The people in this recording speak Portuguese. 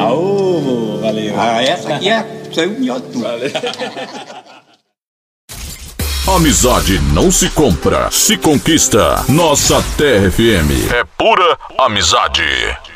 Aô, valeu. Essa aqui saiu melhor de tudo. Valeu. Amizade não se compra, se conquista. Nossa Terra FM é pura amizade.